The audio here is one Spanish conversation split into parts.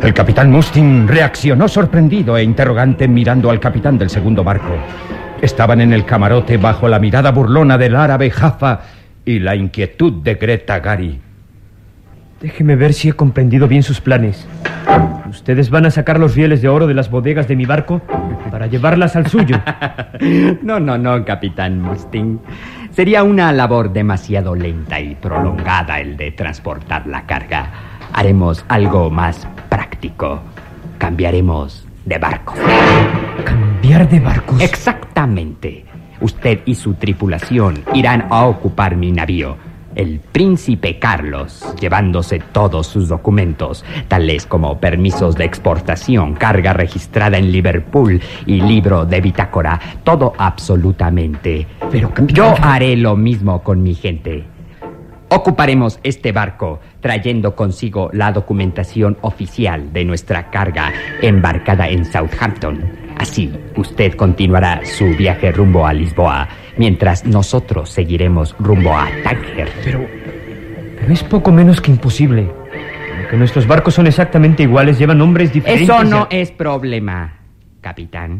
El capitán Mustin reaccionó sorprendido e interrogante mirando al capitán del segundo barco. Estaban en el camarote bajo la mirada burlona del árabe Jaffa y la inquietud de Greta Gary. Déjeme ver si he comprendido bien sus planes. ¿Ustedes van a sacar los rieles de oro de las bodegas de mi barco para llevarlas al suyo? No, capitán Mustin. Sería una labor demasiado lenta y prolongada el de transportar la carga. Haremos algo más práctico. Cambiaremos de barco. ¿Cambiar de barcos? Exactamente. Usted y su tripulación irán a ocupar mi navío, el Príncipe Carlos, llevándose todos sus documentos, tales como permisos de exportación, carga registrada en Liverpool y libro de bitácora. Todo absolutamente. Pero yo haré lo mismo con mi gente. Ocuparemos este barco, trayendo consigo la documentación oficial de nuestra carga embarcada en Southampton. Así, usted continuará su viaje rumbo a Lisboa, mientras nosotros seguiremos rumbo a Tánger. Pero es poco menos que imposible. Aunque nuestros barcos son exactamente iguales, llevan nombres diferentes. Eso no es problema, capitán.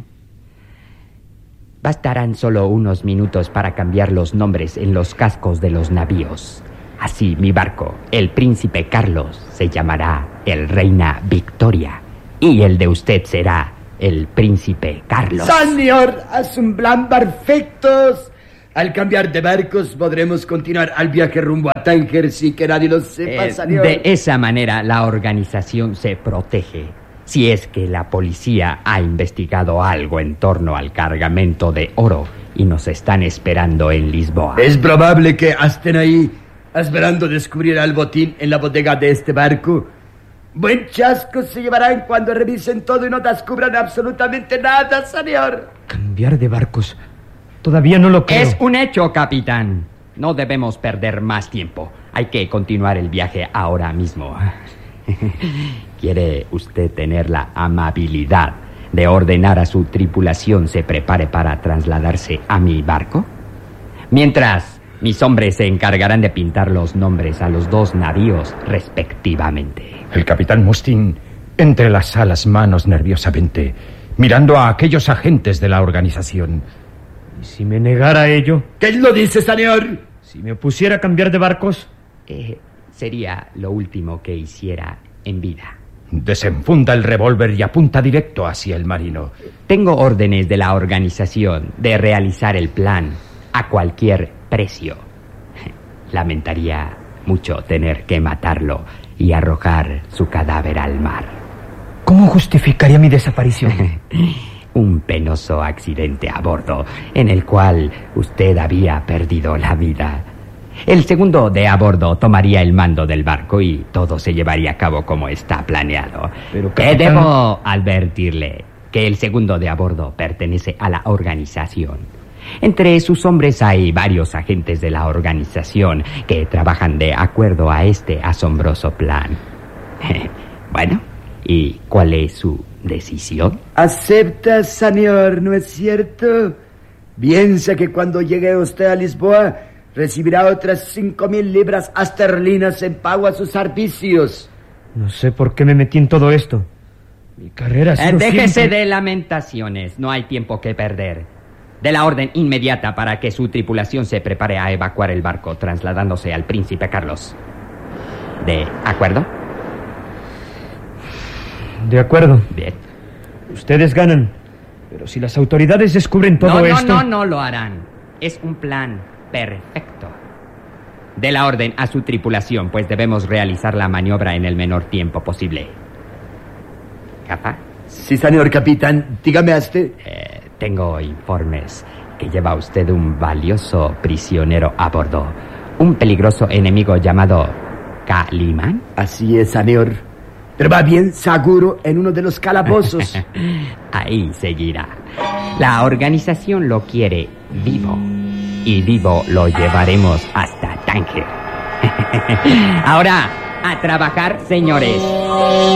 Bastarán solo unos minutos para cambiar los nombres en los cascos de los navíos. Así, mi barco, el Príncipe Carlos, se llamará el Reina Victoria. Y el de usted será el Príncipe Carlos. Señor, es un plan perfecto. Al cambiar de barcos podremos continuar al viaje rumbo a Tánger sin que nadie lo sepa, señor. De esa manera la organización se protege. Si es que la policía ha investigado algo en torno al cargamento de oro y nos están esperando en Lisboa. Es probable que estén ahí esperando descubrir el botín en la bodega de este barco. Buen chasco se llevarán cuando revisen todo y no descubran absolutamente nada, señor. Cambiar de barcos. Todavía no lo creo. Es un hecho, capitán. No debemos perder más tiempo. Hay que continuar el viaje ahora mismo. ¿Quiere usted tener la amabilidad de ordenar a su tripulación se prepare para trasladarse a mi barco? Mientras, mis hombres se encargarán de pintar los nombres a los dos navíos respectivamente. El capitán Mustin entrelaza las manos nerviosamente, mirando a aquellos agentes de la organización. ¿Y si me negara a ello? ¿Qué lo dice, señor? Si me opusiera a cambiar de barcos. Sería lo último que hiciera en vida. Desenfunda el revólver y apunta directo hacia el marino. Tengo órdenes de la organización de realizar el plan a cualquier precio. Lamentaría mucho tener que matarlo y arrojar su cadáver al mar. ¿Cómo justificaría mi desaparición? Un penoso accidente a bordo en el cual usted había perdido la vida. El segundo de a bordo tomaría el mando del barco y todo se llevaría a cabo como está planeado. Pero, capitán... Debo advertirle que el segundo de a bordo pertenece a la organización. Entre sus hombres hay varios agentes de la organización que trabajan de acuerdo a este asombroso plan. Bueno, ¿y cuál es su decisión? Acepta, señor, ¿no es cierto? Piensa que cuando llegue usted a Lisboa recibirá otras 5,000 libras esterlinas en pago a sus servicios. No sé por qué me metí en todo esto. Mi carrera ha sido Déjese siempre... de lamentaciones, no hay tiempo que perder. De la orden inmediata para que su tripulación se prepare a evacuar el barco, trasladándose al Príncipe Carlos. ¿De acuerdo? De acuerdo. Bien. Ustedes ganan. Pero si las autoridades descubren todo esto... No lo harán. Es un plan perfecto. De la orden a su tripulación, pues debemos realizar la maniobra en el menor tiempo posible. ¿Capaz? Sí, señor capitán. Dígame a usted. Tengo informes que lleva usted un valioso prisionero a bordo. Un peligroso enemigo llamado Calimán. Así es, señor. Pero va bien seguro en uno de los calabozos. Ahí seguirá. La organización lo quiere vivo. Y vivo lo llevaremos hasta Tánger. Ahora, a trabajar, señores.